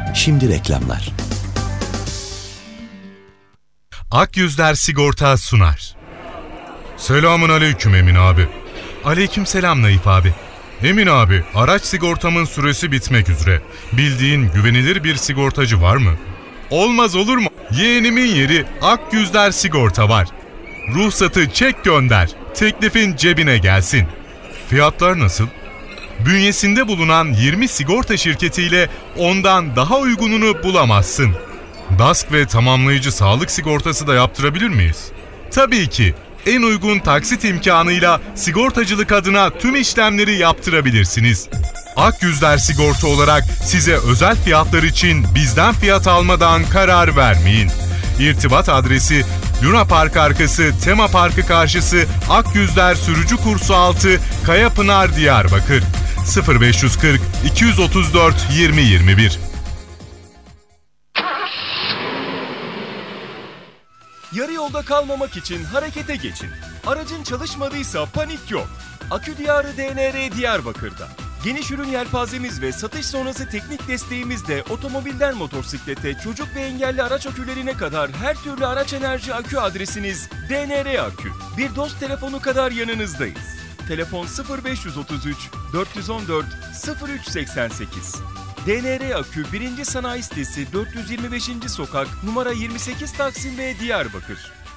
Şimdi reklamlar. Akyüzler Sigorta sunar. Selamun aleyküm Emin abi. Aleyküm selam Naif abi. Emin abi, araç sigortamın süresi bitmek üzere. Bildiğin güvenilir bir sigortacı var mı? Olmaz olur mu? Yeğenimin yeri Akyüzler Sigorta var. Ruhsatı çek gönder. Teklifin cebine gelsin. Fiyatlar nasıl? Bünyesinde bulunan 20 sigorta şirketiyle ondan daha uygununu bulamazsın. DASK ve tamamlayıcı sağlık sigortası da yaptırabilir miyiz? Tabii ki. En uygun taksit imkanıyla sigortacılık adına tüm işlemleri yaptırabilirsiniz. Akyüzler Sigorta olarak size özel fiyatlar için bizden fiyat almadan karar vermeyin. İrtibat adresi Luna Park arkası Tema Parkı karşısı Akyüzler Sürücü Kursu altı Kayapınar Diyarbakır 0540 234 2021. Yarı yolda kalmamak için harekete geçin. Aracın çalışmadıysa panik yok. Akü Diyarı DNR Diyarbakır'da. Geniş ürün yelpazemiz ve satış sonrası teknik desteğimizle otomobilden motosiklete, çocuk ve engelli araç akülerine kadar her türlü araç enerji akü adresiniz DNR Akü. Bir dost telefonu kadar yanınızdayız. Telefon 0533 414 0388. DNR Akü 1. Sanayi Sitesi 425. Sokak numara 28 Taksim ve Diyarbakır.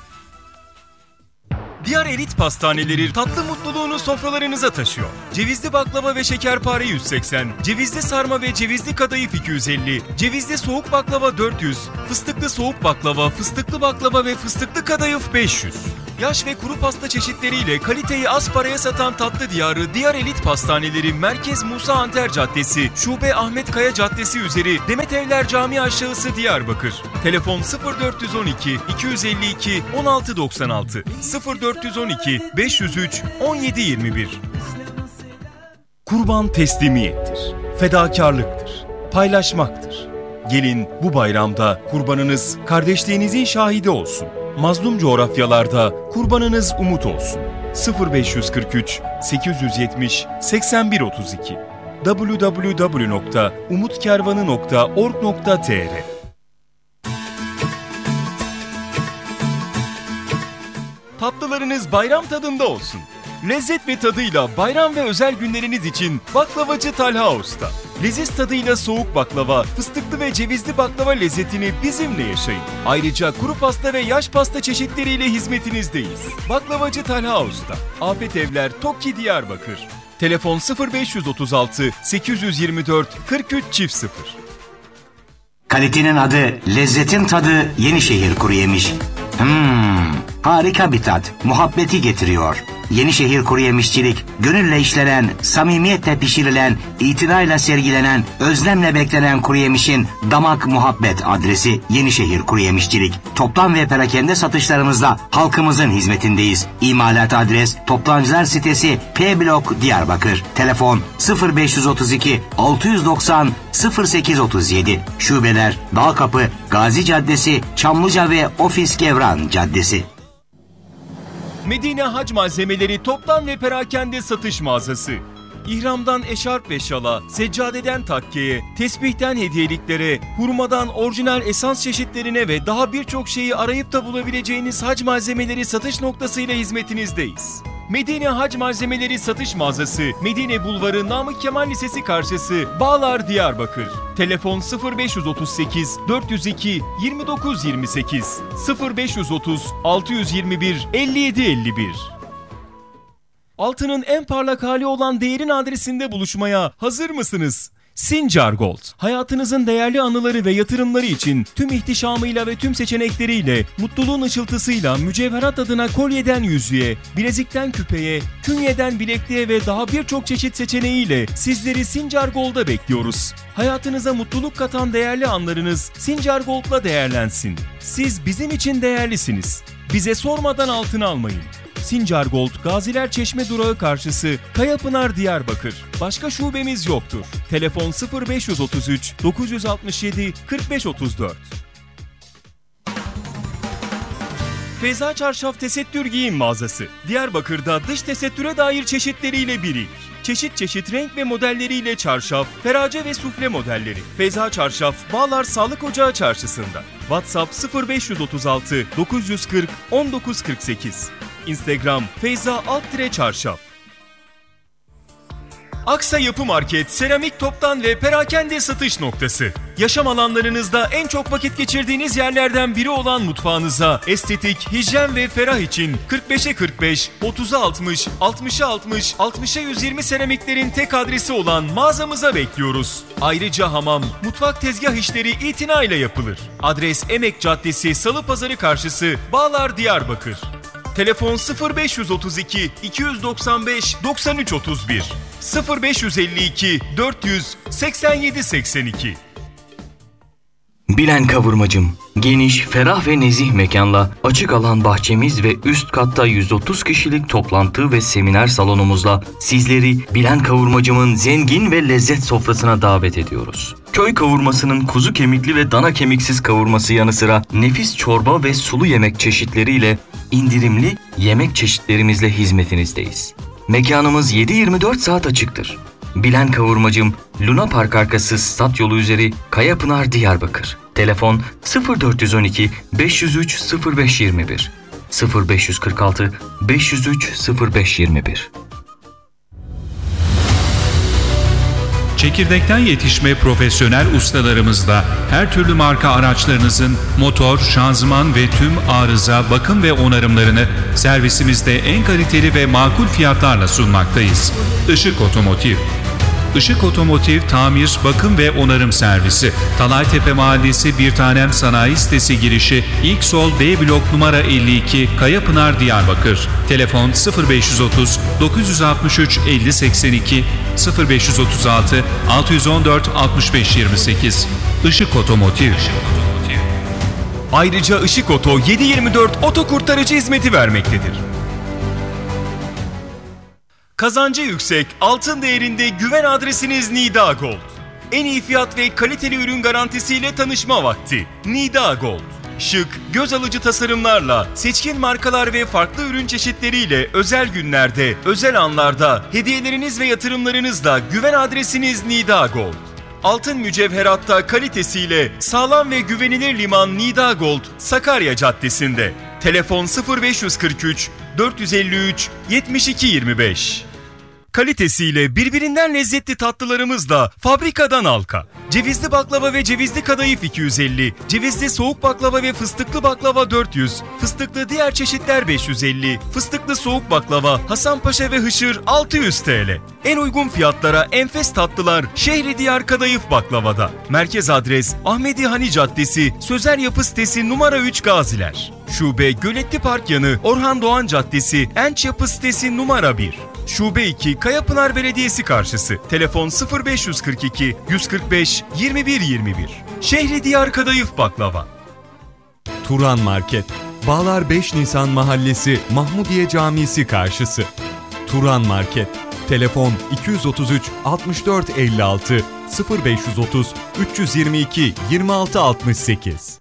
Diyar Elit Pastaneleri tatlı mutluluğunu sofralarınıza taşıyor. Cevizli baklava ve şekerpare 180, cevizli sarma ve cevizli kadayıf 250, cevizli soğuk baklava 400, fıstıklı soğuk baklava, fıstıklı baklava ve fıstıklı kadayıf 500. Yaş ve kuru pasta çeşitleriyle kaliteyi az paraya satan tatlı diyarı Diyar Elit Pastaneleri Merkez Musa Anter Caddesi, Şube Ahmet Kaya Caddesi üzeri Demet Evler Camii aşağısı Diyarbakır. Telefon 0412 252 1696 0412 503 1721. Kurban teslimiyettir, fedakarlıktır, paylaşmaktır. Gelin bu bayramda kurbanınız kardeşliğinizin şahidi olsun. Mazlum coğrafyalarda kurbanınız umut olsun. 0543 870 8132 www.umutkervanı.org.tr. Tatlılarınız bayram tadında olsun. Lezzet ve tadıyla bayram ve özel günleriniz için baklavacı Talha Usta. Leziz tadıyla soğuk baklava, fıstıklı ve cevizli baklava lezzetini bizimle yaşayın. Ayrıca kuru pasta ve yaş pasta çeşitleriyle hizmetinizdeyiz. Baklavacı Talha Usta. Afet Evler, Tokki, Diyarbakır. Telefon 0536 824 43 0. Kalitenin adı, lezzetin tadı Yenişehir Kuruyemiş. Harika bir tat, muhabbeti getiriyor. Yenişehir Kuruyemişçilik, gönülle işlenen, samimiyetle pişirilen, itinayla sergilenen, özlemle beklenen kuruyemişin damak muhabbet adresi Yenişehir Kuruyemişçilik. Toplam ve perakende satışlarımızla halkımızın hizmetindeyiz. İmalat adres Toptancılar Sitesi P Blok Diyarbakır. Telefon 0532 690 0837. Şubeler Dağkapı, Gazi Caddesi, Çamlıca ve Ofis Gevran Caddesi. Medine Hac Malzemeleri toptan ve perakende satış mağazası. İhramdan eşarp ve şala, seccadeden takkeye, tesbihten hediyeliklere, hurmadan orijinal esans çeşitlerine ve daha birçok şeyi arayıp da bulabileceğiniz hac malzemeleri satış noktasıyla hizmetinizdeyiz. Medine Hac Malzemeleri satış mağazası, Medine Bulvarı Namık Kemal Lisesi karşısı, Bağlar, Diyarbakır. Telefon 0538 402 2928 0530 621 5751. Altının en parlak hali olan değerin adresinde buluşmaya hazır mısınız? Sincar Gold, hayatınızın değerli anıları ve yatırımları için tüm ihtişamıyla ve tüm seçenekleriyle, mutluluğun ışıltısıyla mücevherat adına kolyeden yüzüğe, bilezikten küpeye, künyeden bilekliğe ve daha birçok çeşit seçeneğiyle sizleri Sincar Gold'a bekliyoruz. Hayatınıza mutluluk katan değerli anlarınız Sincar Gold'la değerlensin. Siz bizim için değerlisiniz. Bize sormadan altın almayın. Sincar Gold, Gaziler Çeşme durağı karşısı, Kayapınar, Diyarbakır. Başka şubemiz yoktur. Telefon 0533 967 4534. Feyza Çarşaf Tesettür Giyim Mağazası. Diyarbakır'da dış tesettüre dair çeşitleriyle bir ilk. Çeşit çeşit renk ve modelleriyle çarşaf, ferace ve sufle modelleri. Feyza Çarşaf, Bağlar Sağlık Ocağı Çarşısı'nda. WhatsApp 0536 940 1948. Instagram Feyza_Çarşaf. Aksa Yapı Market, seramik toptan ve perakende satış noktası. Yaşam alanlarınızda en çok vakit geçirdiğiniz yerlerden biri olan mutfağınıza estetik, hijyen ve ferah için 45'e 45, 30'a 60, 60'a 60, 60'a 120 seramiklerin tek adresi olan mağazamıza bekliyoruz. Ayrıca hamam, mutfak tezgah işleri itinayla yapılır. Adres Emek Caddesi, Salıpazarı karşısı, Bağlar, Diyarbakır. Telefon 0532 295 9331 0552 400 87 82. Bilen Kavurmacım, geniş, ferah ve nezih mekanla açık alan bahçemiz ve üst katta 130 kişilik toplantı ve seminer salonumuzla sizleri Bilen Kavurmacım'ın zengin ve lezzet sofrasına davet ediyoruz. Köy kavurmasının kuzu kemikli ve dana kemiksiz kavurması yanı sıra nefis çorba ve sulu yemek çeşitleriyle indirimli yemek çeşitlerimizle hizmetinizdeyiz. Mekanımız 7/24 saat açıktır. Bilen Kavurmacım, Luna Park arkası Stat Yolu üzeri Kayapınar, Diyarbakır. Telefon 0412 503 0521 0546 503 0521. Çekirdekten yetişme profesyonel ustalarımızla her türlü marka araçlarınızın motor, şanzıman ve tüm arıza, bakım ve onarımlarını servisimizde en kaliteli ve makul fiyatlarla sunmaktayız. Işık Otomotiv. Işık Otomotiv tamir, bakım ve onarım servisi. Talaytepe Mahallesi Bir Tanem Sanayi Sitesi girişi ilk sol B blok numara 52 Kayapınar, Diyarbakır. Telefon 0530 963 50 82 0536 614 65 28. Işık Otomotiv. Ayrıca Işık Oto 7/24 oto kurtarıcı hizmeti vermektedir. Kazancı yüksek, altın değerinde güven adresiniz Nida Gold. En iyi fiyat ve kaliteli ürün garantisiyle tanışma vakti. Nida Gold. Şık, göz alıcı tasarımlarla, seçkin markalar ve farklı ürün çeşitleriyle özel günlerde, özel anlarda, hediyeleriniz ve yatırımlarınızla güven adresiniz Nida Gold. Altın mücevheratta kalitesiyle sağlam ve güvenilir liman Nida Gold, Sakarya Caddesi'nde. Telefon 0543 453 72 25. Kalitesiyle birbirinden lezzetli tatlılarımızla fabrikadan halka. Cevizli baklava ve cevizli kadayıf 250, cevizli soğuk baklava ve fıstıklı baklava 400, fıstıklı diğer çeşitler 550, fıstıklı soğuk baklava, Hasanpaşa ve Hışır 600 TL. En uygun fiyatlara enfes tatlılar Şehridiyar Kadayıf Baklava'da. Merkez adres Ahmedi Hani Caddesi, Sözer Yapı Sitesi numara 3 Gaziler. Şube Göletli Park yanı Orhan Doğan Caddesi, Enç Yapı Sitesi numara 1. Şube 2 Kayapınar Belediyesi karşısı. Telefon 0542 145 21 21. Şehridiyar Kadayıf Baklava. Turan Market, Bağlar 5 Nisan Mahallesi Mahmudiye Camisi karşısı. Turan Market, telefon 233 64 56 0530 322 26 68.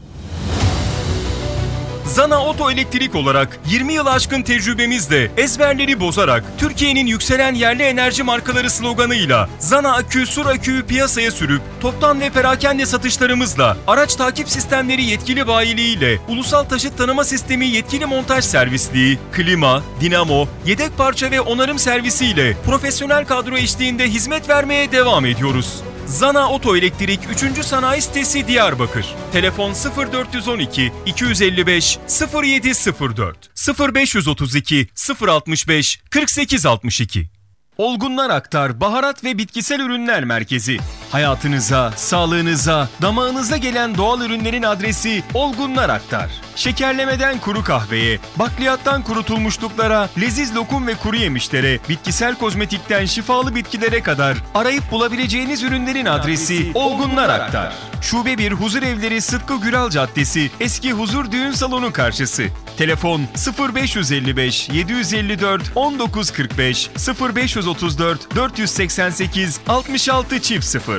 Zana Oto Elektrik olarak 20 yıl aşkın tecrübemizle ezberleri bozarak Türkiye'nin yükselen yerli enerji markaları sloganıyla Zana Akü, Sur Akü'yü piyasaya sürüp toptan ve perakende satışlarımızla araç takip sistemleri yetkili bayiliğiyle ulusal taşıt tanıma sistemi yetkili montaj servisliği, klima, dinamo, yedek parça ve onarım servisiyle profesyonel kadro eşliğinde hizmet vermeye devam ediyoruz. Zana Oto Elektrik 3. Sanayi Sitesi Diyarbakır. Telefon 0412 255 0704 0532 065 4862. Olgunlar Aktar Baharat ve Bitkisel Ürünler Merkezi. Hayatınıza, sağlığınıza, damağınıza gelen doğal ürünlerin adresi Olgunlar Aktar. Şekerlemeden kuru kahveye, bakliyattan kurutulmuşluklara, leziz lokum ve kuru yemişlere, bitkisel kozmetikten şifalı bitkilere kadar arayıp bulabileceğiniz ürünlerin adresi Olgunlar Aktar. Şube 1 Huzur Evleri Sıtkı Güral Caddesi, Eski Huzur Düğün Salonu karşısı. Telefon 0555 754 1945 0534 488 66 0.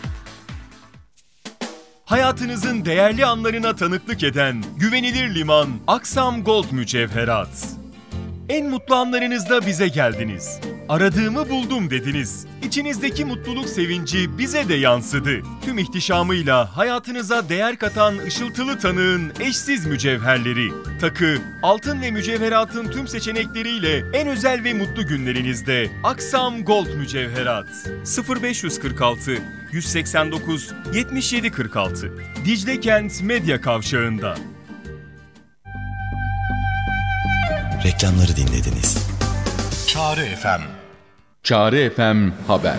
Hayatınızın değerli anlarına tanıklık eden güvenilir liman Aksam Gold Mücevherat. En mutlu anlarınızda bize geldiniz. Aradığımı buldum dediniz. İçinizdeki mutluluk sevinci bize de yansıdı. Tüm ihtişamıyla hayatınıza değer katan ışıltılı tanığın eşsiz mücevherleri. Takı, altın ve mücevheratın tüm seçenekleriyle en özel ve mutlu günlerinizde Aksam Gold Mücevherat. 0546 189 7746 Dicle Kent Medya Kavşağı'nda. Reklamları dinlediniz. Çağrı FM. Çağrı FM Haber.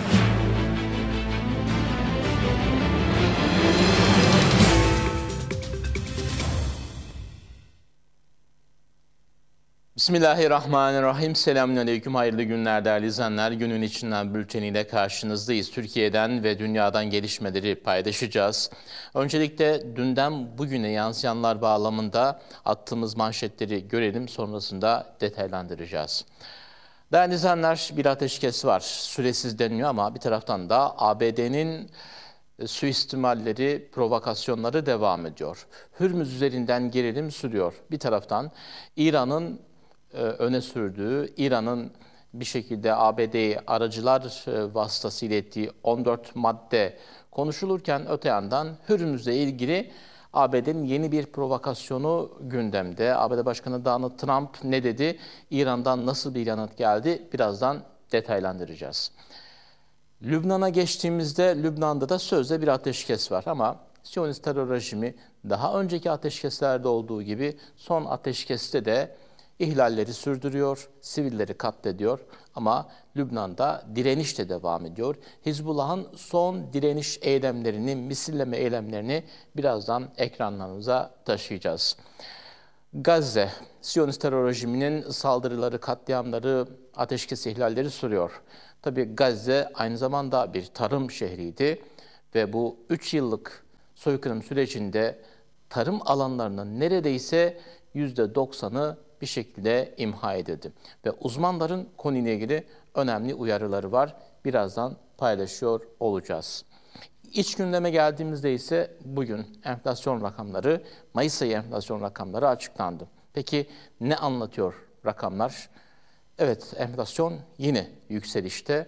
Bismillahirrahmanirrahim. Selamünaleyküm. Hayırlı günler değerli izleyenler. Günün içinden bülteniyle karşınızdayız. Türkiye'den ve dünyadan gelişmeleri paylaşacağız. Öncelikle dünden bugüne yansıyanlar bağlamında attığımız manşetleri görelim. Sonrasında detaylandıracağız. Değerli izleyenler, bir ateşkes var. Süresiz deniliyor ama bir taraftan da ABD'nin suistimalleri, provokasyonları devam ediyor. Hürmüz üzerinden gerilim sürüyor. Bir taraftan İran'ın öne sürdüğü, İran'ın bir şekilde ABD'ye aracılar vasıtasıyla ettiği 14 madde konuşulurken öte yandan Hürmüz'le ilgili ABD'nin yeni bir provokasyonu gündemde. ABD Başkanı Donald Trump ne dedi? İran'dan nasıl bir yanıt geldi? Birazdan detaylandıracağız. Lübnan'a geçtiğimizde Lübnan'da da sözde bir ateşkes var ama Siyonist terör rejimi daha önceki ateşkeslerde olduğu gibi son ateşkeste de ihlalleri sürdürüyor, sivilleri katlediyor ama Lübnan'da direniş de devam ediyor. Hizbullah'ın son direniş eylemlerini, misilleme eylemlerini birazdan ekranlarınıza taşıyacağız. Gazze, Siyonist terör rejiminin saldırıları, katliamları, ateşkes ihlalleri sürüyor. Tabii Gazze aynı zamanda bir tarım şehriydi ve bu 3 yıllık soykırım sürecinde tarım alanlarının neredeyse %90'ı bir şekilde imha edildi. Ve uzmanların konuyla ilgili önemli uyarıları var. Birazdan paylaşıyor olacağız. İç gündeme geldiğimizde ise bugün enflasyon rakamları, Mayıs ayı enflasyon rakamları açıklandı. Peki ne anlatıyor rakamlar? Evet, enflasyon yine yükselişte.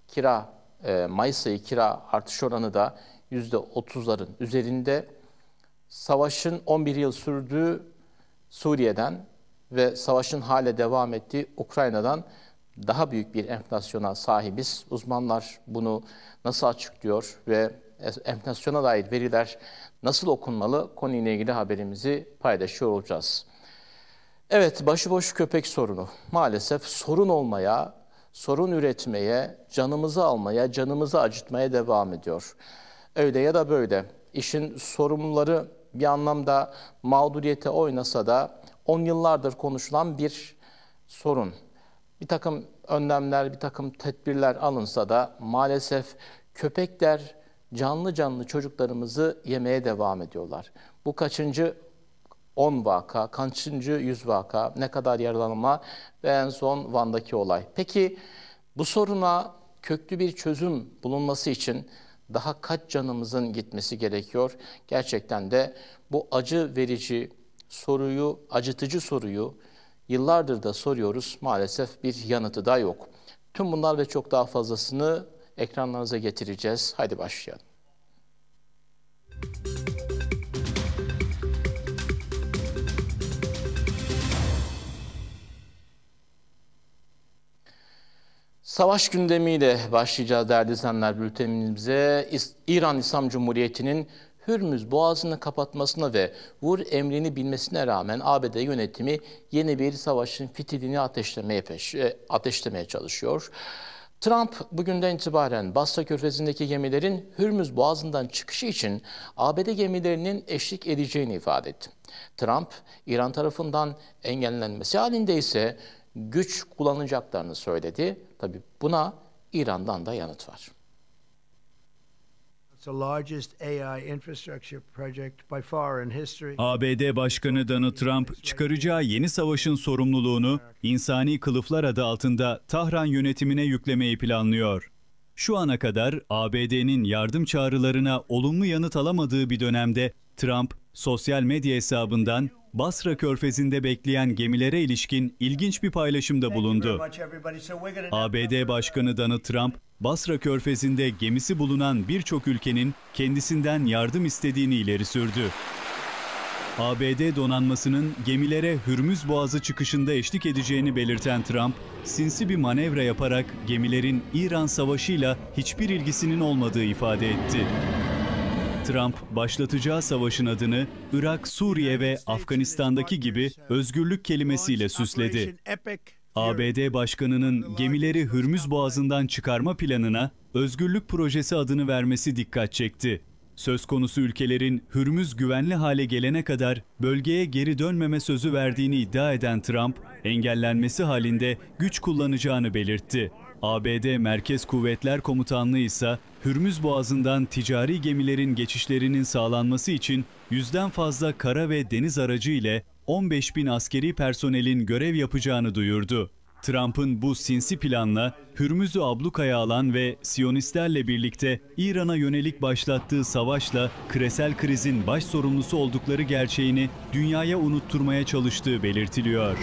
Mayıs ayı kira artış oranı da %30'ların üzerinde. Savaşın 11 yıl sürdüğü Suriye'den ve savaşın hala devam ettiği Ukrayna'dan daha büyük bir enflasyona sahibiz. Uzmanlar bunu nasıl açıklıyor ve enflasyona dair veriler nasıl okunmalı? Konuyla ilgili haberimizi paylaşıyor olacağız. Evet, başıboş köpek sorunu maalesef sorun olmaya, sorun üretmeye, canımızı almaya, canımızı acıtmaya devam ediyor. Öyle ya da böyle işin sorumluları bir anlamda mağduriyete oynasa da 10 yıllardır konuşulan bir sorun. Bir takım önlemler, bir takım tedbirler alınsa da maalesef köpekler canlı canlı çocuklarımızı yemeye devam ediyorlar. Bu kaçıncı 10 vaka, kaçıncı 100 vaka, ne kadar yaralanma ve en son Van'daki olay. Peki bu soruna köklü bir çözüm bulunması için daha kaç canımızın gitmesi gerekiyor? Gerçekten de bu acı verici soruyu, acıtıcı soruyu yıllardır da soruyoruz. Maalesef bir yanıtı da yok. Tüm bunlar ve çok daha fazlasını ekranlarınıza getireceğiz. Haydi başlayalım. Savaş gündemiyle başlayacağız değerli izleyenler bültenimize. İran İslam Cumhuriyeti'nin Hürmüz Boğazı'nı kapatmasına ve vur emrini bilmesine rağmen ABD yönetimi yeni bir savaşın fitilini ateşlemeye çalışıyor. Trump bugünden itibaren Basra Körfezi'ndeki gemilerin Hürmüz Boğazı'ndan çıkışı için ABD gemilerinin eşlik edeceğini ifade etti. Trump, İran tarafından engellenmesi halinde ise güç kullanacaklarını söyledi. Tabii buna İran'dan da yanıt var. ABD Başkanı Donald Trump çıkaracağı yeni savaşın sorumluluğunu insani kılıflar adı altında Tahran yönetimine yüklemeyi planlıyor. Şu ana kadar ABD'nin yardım çağrılarına olumlu yanıt alamadığı bir dönemde Trump sosyal medya hesabından Basra Körfezi'nde bekleyen gemilere ilişkin ilginç bir paylaşımda bulundu. ABD Başkanı Donald Trump, Basra Körfezi'nde gemisi bulunan birçok ülkenin kendisinden yardım istediğini ileri sürdü. ABD donanmasının gemilere Hürmüz Boğazı çıkışında eşlik edeceğini belirten Trump, sinsi bir manevra yaparak gemilerin İran Savaşı'yla hiçbir ilgisinin olmadığı ifade etti. Trump, başlatacağı savaşın adını Irak, Suriye ve Afganistan'daki gibi özgürlük kelimesiyle süsledi. ABD Başkanı'nın gemileri Hürmüz Boğazı'ndan çıkarma planına Özgürlük Projesi adını vermesi dikkat çekti. Söz konusu ülkelerin Hürmüz güvenli hale gelene kadar bölgeye geri dönmeme sözü verdiğini iddia eden Trump, engellenmesi halinde güç kullanacağını belirtti. ABD Merkez Kuvvetler Komutanlığı ise Hürmüz Boğazı'ndan ticari gemilerin geçişlerinin sağlanması için 100'den fazla kara ve deniz aracı ile 15.000 askeri personelin görev yapacağını duyurdu. Trump'ın bu sinsi planla Hürmüz'ü ablukaya alan ve Siyonistlerle birlikte İran'a yönelik başlattığı savaşla küresel krizin baş sorumlusu oldukları gerçeğini dünyaya unutturmaya çalıştığı belirtiliyor.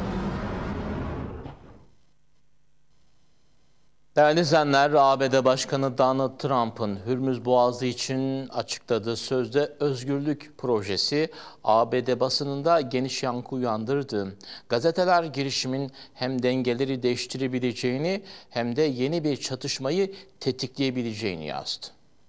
Değerli izleyenler, ABD Başkanı Donald Trump'ın Hürmüz Boğazı için açıkladığı sözde özgürlük projesi ABD basınında geniş yankı uyandırdı. Gazeteler girişimin hem dengeleri değiştirebileceğini hem de yeni bir çatışmayı tetikleyebileceğini yazdı.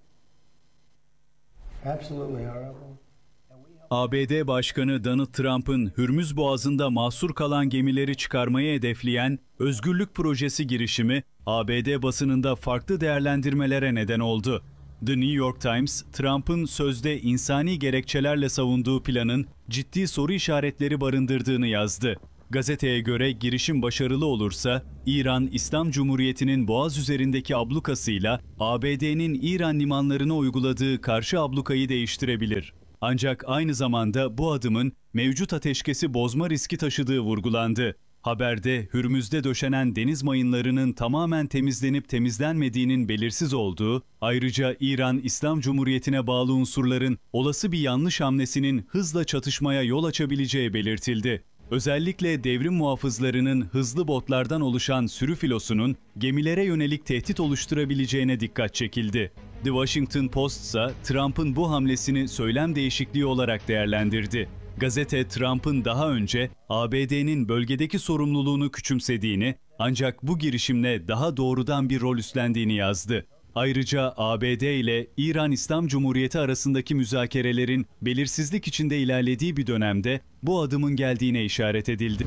ABD Başkanı Donald Trump'ın Hürmüz Boğazı'nda mahsur kalan gemileri çıkarmayı hedefleyen Özgürlük Projesi girişimi ABD basınında farklı değerlendirmelere neden oldu. The New York Times, Trump'ın sözde insani gerekçelerle savunduğu planın ciddi soru işaretleri barındırdığını yazdı. Gazeteye göre girişim başarılı olursa İran İslam Cumhuriyeti'nin Boğaz üzerindeki ablukasıyla ABD'nin İran limanlarına uyguladığı karşı ablukayı değiştirebilir. Ancak aynı zamanda bu adımın mevcut ateşkesi bozma riski taşıdığı vurgulandı. Haberde Hürmüz'de döşenen deniz mayınlarının tamamen temizlenip temizlenmediğinin belirsiz olduğu, ayrıca İran İslam Cumhuriyeti'ne bağlı unsurların olası bir yanlış hamlesinin hızla çatışmaya yol açabileceği belirtildi. Özellikle devrim muhafızlarının hızlı botlardan oluşan sürü filosunun gemilere yönelik tehdit oluşturabileceğine dikkat çekildi. The Washington Post ise Trump'ın bu hamlesini söylem değişikliği olarak değerlendirdi. Gazete, Trump'ın daha önce ABD'nin bölgedeki sorumluluğunu küçümsediğini, ancak bu girişimle daha doğrudan bir rol üstlendiğini yazdı. Ayrıca ABD ile İran İslam Cumhuriyeti arasındaki müzakerelerin belirsizlik içinde ilerlediği bir dönemde bu adımın geldiğine işaret edildi.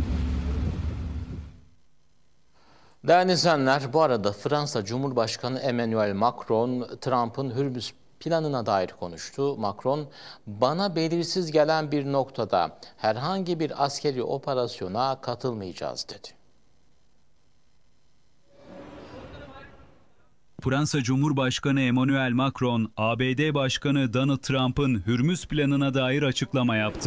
Değerli izleyenler, bu arada Fransa Cumhurbaşkanı Emmanuel Macron, Trump'ın Hürmüz planına dair konuştu. Macron, "Bana belirsiz gelen bir noktada herhangi bir askeri operasyona katılmayacağız," dedi. Fransa Cumhurbaşkanı Emmanuel Macron, ABD Başkanı Donald Trump'ın Hürmüz planına dair açıklama yaptı.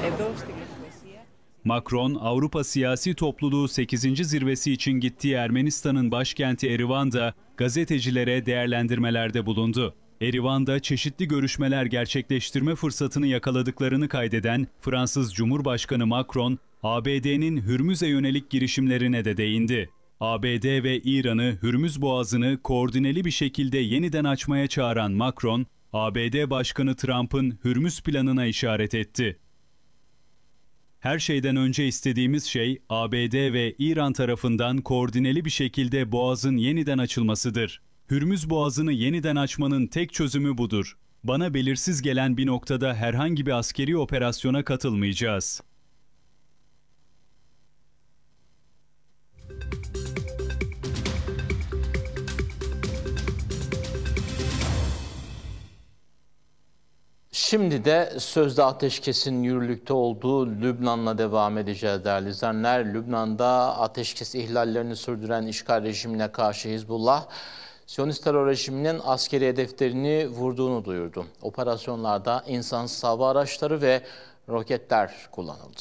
Macron, Avrupa Siyasi Topluluğu 8. zirvesi için gittiği Ermenistan'ın başkenti Erivan'da gazetecilere değerlendirmelerde bulundu. Erivan'da çeşitli görüşmeler gerçekleştirme fırsatını yakaladıklarını kaydeden Fransız Cumhurbaşkanı Macron, ABD'nin Hürmüz'e yönelik girişimlerine de değindi. ABD ve İran'ı Hürmüz Boğazı'nı koordineli bir şekilde yeniden açmaya çağıran Macron, ABD Başkanı Trump'ın Hürmüz planına işaret etti. "Her şeyden önce istediğimiz şey ABD ve İran tarafından koordineli bir şekilde Boğaz'ın yeniden açılmasıdır. Hürmüz Boğazı'nı yeniden açmanın tek çözümü budur. Bana belirsiz gelen bir noktada herhangi bir askeri operasyona katılmayacağız." Şimdi de sözde ateşkesin yürürlükte olduğu Lübnan'la devam edeceğiz değerli izleyenler. Lübnan'da ateşkes ihlallerini sürdüren işgal rejimine karşı Hizbullah, Siyonist terör rejiminin askeri hedeflerini vurduğunu duyurdu. Operasyonlarda insansız hava araçları ve roketler kullanıldı.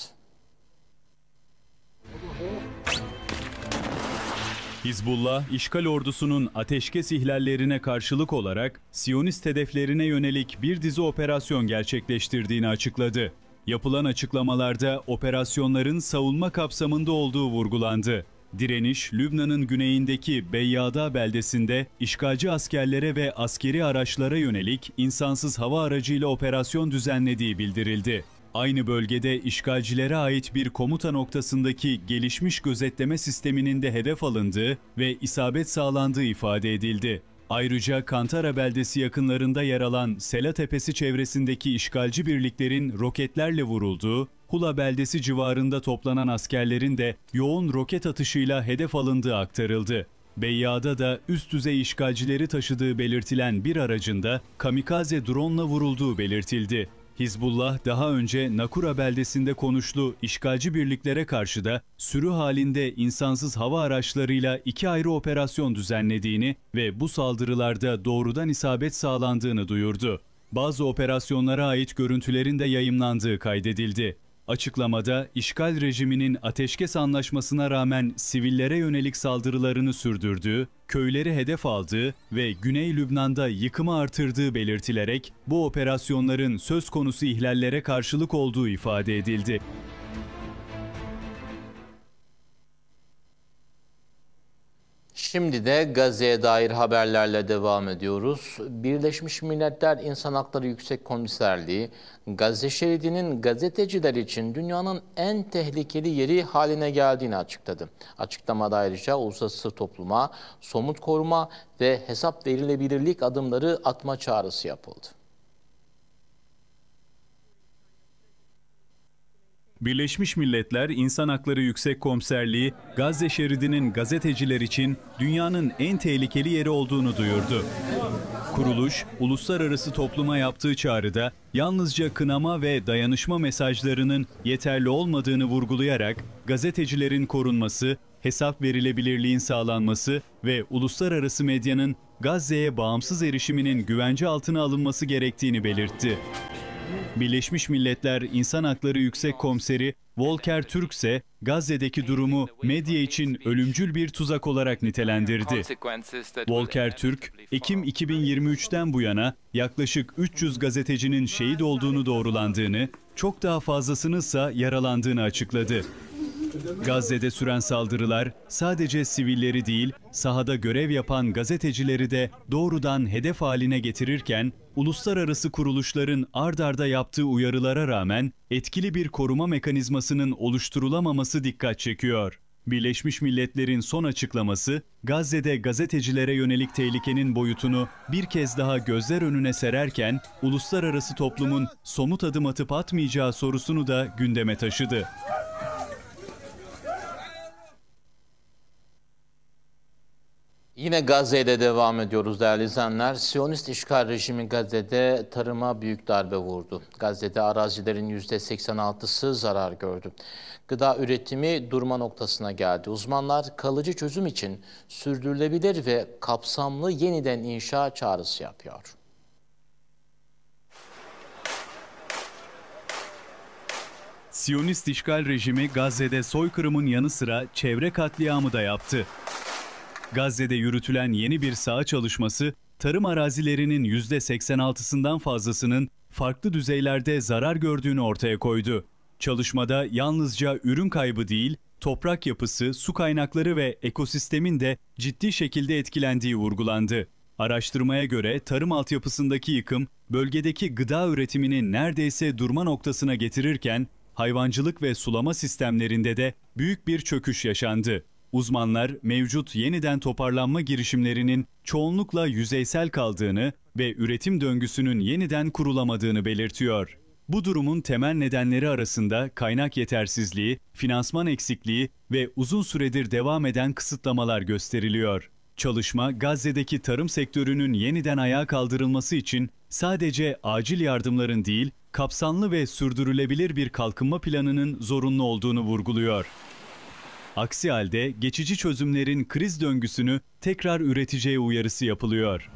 Hizbullah, işgal ordusunun ateşkes ihlallerine karşılık olarak Siyonist hedeflerine yönelik bir dizi operasyon gerçekleştirdiğini açıkladı. Yapılan açıklamalarda operasyonların savunma kapsamında olduğu vurgulandı. Direniş, Lübnan'ın güneyindeki Beyyada beldesinde işgalci askerlere ve askeri araçlara yönelik insansız hava aracıyla operasyon düzenlediği bildirildi. Aynı bölgede işgalcilere ait bir komuta noktasındaki gelişmiş gözetleme sisteminin de hedef alındığı ve isabet sağlandığı ifade edildi. Ayrıca Kantara beldesi yakınlarında yer alan Sela Tepesi çevresindeki işgalci birliklerin roketlerle vurulduğu, Hula beldesi civarında toplanan askerlerin de yoğun roket atışıyla hedef alındığı aktarıldı. Beyyada da üst düzey işgalcileri taşıdığı belirtilen bir aracında kamikaze drone'la vurulduğu belirtildi. Hizbullah daha önce Nakura beldesinde konuşlu işgalci birliklere karşı da sürü halinde insansız hava araçlarıyla 2 ayrı operasyon düzenlediğini ve bu saldırılarda doğrudan isabet sağlandığını duyurdu. Bazı operasyonlara ait görüntülerin de yayımlandığı kaydedildi. Açıklamada işgal rejiminin ateşkes anlaşmasına rağmen sivillere yönelik saldırılarını sürdürdüğü, köyleri hedef aldığı ve Güney Lübnan'da yıkımı artırdığı belirtilerek bu operasyonların söz konusu ihlallere karşılık olduğu ifade edildi. Şimdi de Gazze'ye dair haberlerle devam ediyoruz. Birleşmiş Milletler İnsan Hakları Yüksek Komiserliği, Gazze şeridinin gazeteciler için dünyanın en tehlikeli yeri haline geldiğini açıkladı. Açıklamada ayrıca uluslararası topluma somut koruma ve hesap verilebilirlik adımları atma çağrısı yapıldı. Birleşmiş Milletler İnsan Hakları Yüksek Komiserliği, Gazze şeridinin gazeteciler için dünyanın en tehlikeli yeri olduğunu duyurdu. Kuruluş, uluslararası topluma yaptığı çağrıda yalnızca kınama ve dayanışma mesajlarının yeterli olmadığını vurgulayarak gazetecilerin korunması, hesap verilebilirliğin sağlanması ve uluslararası medyanın Gazze'ye bağımsız erişiminin güvence altına alınması gerektiğini belirtti. Birleşmiş Milletler İnsan Hakları Yüksek Komiseri Volker Türk ise Gazze'deki durumu medya için ölümcül bir tuzak olarak nitelendirdi. Volker Türk, Ekim 2023'ten bu yana yaklaşık 300 gazetecinin şehit olduğunu doğrulandığını, çok daha fazlasınınsa yaralandığını açıkladı. Gazze'de süren saldırılar sadece sivilleri değil, sahada görev yapan gazetecileri de doğrudan hedef haline getirirken, uluslararası kuruluşların ard arda yaptığı uyarılara rağmen etkili bir koruma mekanizmasının oluşturulamaması dikkat çekiyor. Birleşmiş Milletler'in son açıklaması, Gazze'de gazetecilere yönelik tehlikenin boyutunu bir kez daha gözler önüne sererken, uluslararası toplumun somut adım atıp atmayacağı sorusunu da gündeme taşıdı. Yine Gazze'de devam ediyoruz değerli izleyenler. Siyonist işgal rejimi Gazze'de tarıma büyük darbe vurdu. Gazze'de arazilerin %86'sı zarar gördü. Gıda üretimi durma noktasına geldi. Uzmanlar kalıcı çözüm için sürdürülebilir ve kapsamlı yeniden inşa çağrısı yapıyor. Siyonist işgal rejimi Gazze'de soykırımın yanı sıra çevre katliamı da yaptı. Gazze'de yürütülen yeni bir saha çalışması, tarım arazilerinin %86'sından fazlasının farklı düzeylerde zarar gördüğünü ortaya koydu. Çalışmada yalnızca ürün kaybı değil, toprak yapısı, su kaynakları ve ekosistemin de ciddi şekilde etkilendiği vurgulandı. Araştırmaya göre tarım altyapısındaki yıkım, bölgedeki gıda üretimini neredeyse durma noktasına getirirken, hayvancılık ve sulama sistemlerinde de büyük bir çöküş yaşandı. Uzmanlar mevcut yeniden toparlanma girişimlerinin çoğunlukla yüzeysel kaldığını ve üretim döngüsünün yeniden kurulamadığını belirtiyor. Bu durumun temel nedenleri arasında kaynak yetersizliği, finansman eksikliği ve uzun süredir devam eden kısıtlamalar gösteriliyor. Çalışma, Gazze'deki tarım sektörünün yeniden ayağa kaldırılması için sadece acil yardımların değil, kapsamlı ve sürdürülebilir bir kalkınma planının zorunlu olduğunu vurguluyor. Aksi halde geçici çözümlerin kriz döngüsünü tekrar üreteceği uyarısı yapılıyor.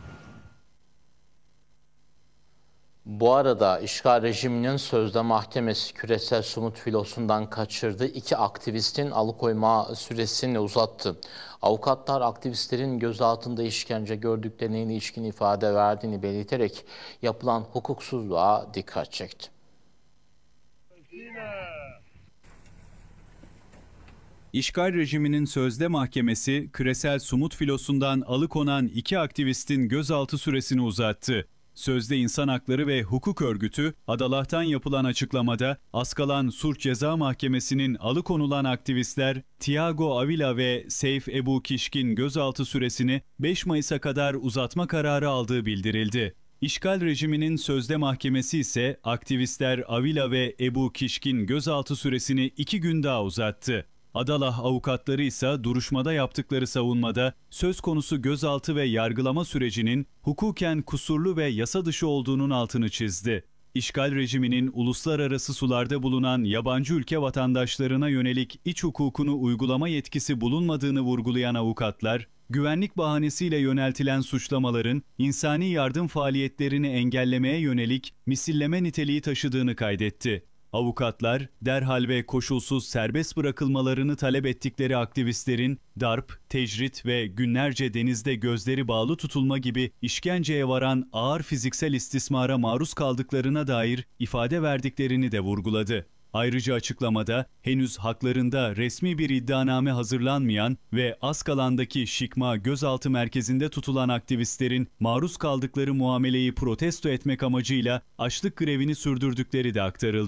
Bu arada işgal rejiminin sözde mahkemesi küresel somut filosundan kaçırdığı 2 aktivistin alıkoyma süresini uzattı. Avukatlar aktivistlerin gözaltında işkence gördüklerine ilişkin ifade verdiğini belirterek yapılan hukuksuzluğa dikkat çekti. İşgal rejiminin sözde mahkemesi, küresel sumut filosundan alıkonan 2 aktivistin gözaltı süresini uzattı. Sözde İnsan Hakları ve Hukuk Örgütü, Adaloh'tan yapılan açıklamada, Askalan Sulh Ceza Mahkemesi'nin alıkonulan aktivistler Tiago Avila ve Seyf Ebu Kişkin gözaltı süresini 5 Mayıs'a kadar uzatma kararı aldığı bildirildi. İşgal rejiminin sözde mahkemesi ise aktivistler Avila ve Ebu Kişkin gözaltı süresini 2 gün daha uzattı. Adalah avukatları ise duruşmada yaptıkları savunmada söz konusu gözaltı ve yargılama sürecinin hukuken kusurlu ve yasa dışı olduğunun altını çizdi. İşgal rejiminin uluslararası sularda bulunan yabancı ülke vatandaşlarına yönelik iç hukukunu uygulama yetkisi bulunmadığını vurgulayan avukatlar, güvenlik bahanesiyle yöneltilen suçlamaların insani yardım faaliyetlerini engellemeye yönelik misilleme niteliği taşıdığını kaydetti. Avukatlar, derhal ve koşulsuz serbest bırakılmalarını talep ettikleri aktivistlerin darp, tecrit ve günlerce denizde gözleri bağlı tutulma gibi işkenceye varan ağır fiziksel istismara maruz kaldıklarına dair ifade verdiklerini de vurguladı. Ayrıca açıklamada henüz haklarında resmi bir iddianame hazırlanmayan ve Askalan'daki Şikma gözaltı merkezinde tutulan aktivistlerin maruz kaldıkları muameleyi protesto etmek amacıyla açlık grevini sürdürdükleri de aktarıldı.